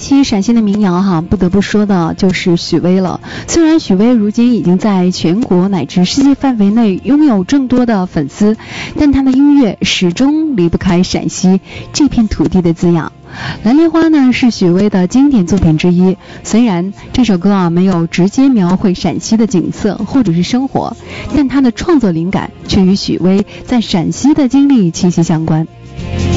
起陕西的民谣不得不说的就是许巍了。虽然许巍如今已经在全国乃至世界范围内拥有众多的粉丝，但他的音乐始终离不开陕西这片土地的滋养。蓝莲花呢是许巍的经典作品之一，虽然这首歌没有直接描绘陕西的景色或者是生活，但他的创作灵感却与许巍在陕西的经历息息相关。